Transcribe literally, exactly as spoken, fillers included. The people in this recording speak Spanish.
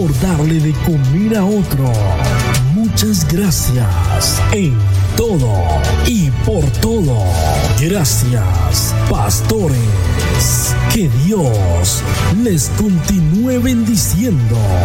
por darle de comer a otro. Muchas gracias en todo y por todo. Gracias, pastores. Que Dios les continúe bendiciendo.